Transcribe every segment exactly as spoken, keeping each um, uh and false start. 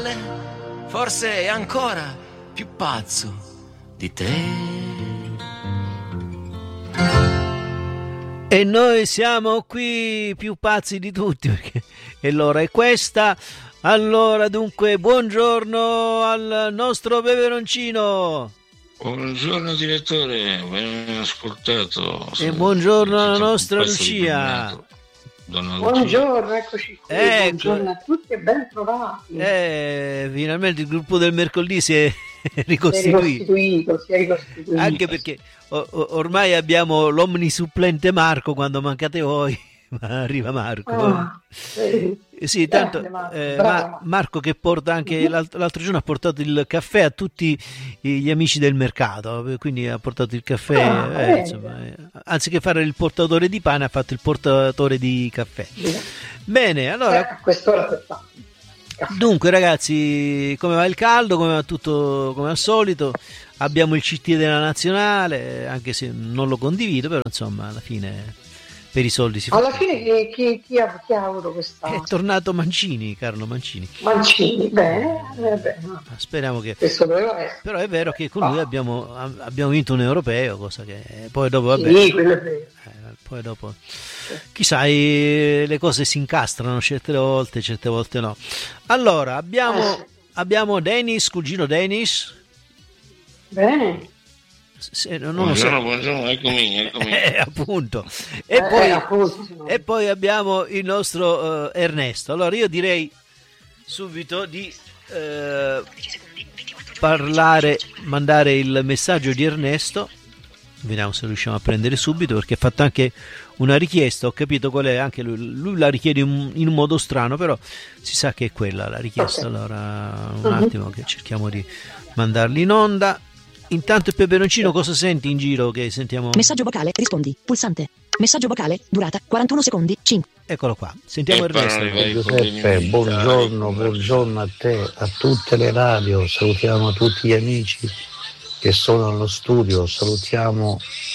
spalle, forse è ancora più pazzo di te. E noi siamo qui più pazzi di tutti, perché e l'ora è questa. Allora, dunque, buongiorno al nostro peperoncino. Buongiorno direttore, ben ascoltato. E buongiorno alla nostra Lucia. Buongiorno, eccoci qui. Ecco. Buongiorno a tutti e ben trovati. Eh, finalmente il gruppo del mercoledì si è ricostituito. Si è ricostituito, si è ricostituito. Anche perché o- ormai abbiamo l'omnisupplente Marco, quando mancate voi, ma arriva Marco. Ah, sì. Eh, sì, tanto Marco, eh, bravo. Ma- Marco che porta anche l'alt- l'altro giorno ha portato il caffè a tutti gli amici del mercato, quindi ha portato il caffè, Ah, eh, bene. insomma, eh, anziché fare il portatore di pane ha fatto il portatore di caffè. Bene. Bene, Eh, allora a quest'ora aspettate. dunque ragazzi, come va il caldo, come va tutto come al solito? Abbiamo il C T della nazionale, anche se non lo condivido, però insomma alla fine per i soldi si fa. Alla fine chi, chi, chi ha, chi ha avuto questa È tornato Mancini, Carlo Mancini. Mancini? Bene, eh, beh, no. Speriamo che... Questo doveva essere. Però è vero che con lui Ah. abbiamo, abbiamo vinto un europeo, cosa che poi dopo vabbè, Sì, quello è vero. eh, poi dopo chissà, eh, le cose si incastrano certe volte, certe volte no. Allora abbiamo, Eh. abbiamo Dennis, cugino Dennis. Bene. Se, non lo Buongiorno, so. buongiorno, eccomi, eccomi. Eh, appunto. E, Eh, poi, eh, appunto. e poi abbiamo il nostro eh, Ernesto. Allora io direi subito di eh, parlare, mandare il messaggio di Ernesto. Vediamo se riusciamo a prendere subito, perché ha fatto anche una richiesta. Ho capito qual è, anche lui, lui la richiede in, in un modo strano, però si sa che è quella la richiesta. Ok. Allora un Mhm. attimo che cerchiamo di mandarli in onda. Intanto il peperoncino, cosa senti in giro che sentiamo? Messaggio vocale, rispondi, pulsante. Messaggio vocale, durata quarantuno secondi, cinque. Eccolo qua, sentiamo E Ernesto. parlano i Giuseppe, problemi buongiorno, buongiorno a te, a tutte le radio, salutiamo tutti gli amici che sono allo studio, salutiamo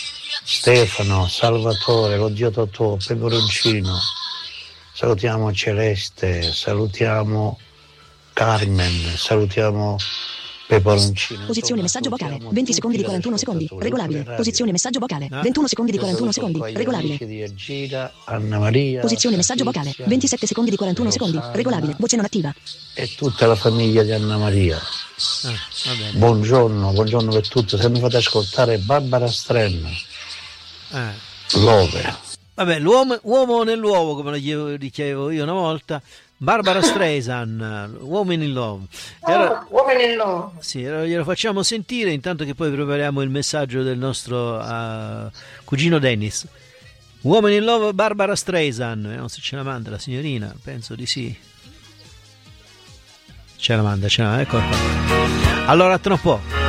Stefano, Salvatore, lo zio Totò, Peperoncino, salutiamo Celeste, salutiamo Carmen, salutiamo Peperoncino. Posizione Insomma, messaggio vocale, salutiamo venti tutti secondi di gli quarantuno secondi, ascoltatori, regolabile. tutte le radio. Posizione messaggio vocale, Ah. ventuno secondi di Io quarantuno saluto secondi, poi gli regolabile. amici di Agira, Anna Maria, Posizione messaggio vocale, Patrizia, ventisette secondi di quarantuno secondi, Rosanna regolabile. Voce non attiva. e tutta la famiglia di Anna Maria. Ah, va bene. Buongiorno, buongiorno per tutti. Se mi fate ascoltare Barbara Strenna, Ah. Love. Vabbè, l'uomo uomo nell'uovo, come lo chiedevo- dicevo io una volta. Barbara Streisand, Woman in Love. E allora- Ah, uomini in love. sì, allora glielo facciamo sentire intanto che poi prepariamo il messaggio del nostro uh, cugino Dennis. Woman in Love, Barbara Streisand. Vediamo se ce la manda la signorina, penso di sì. Ce la manda, ce la manda, ecco qua. Allora, tra un po'.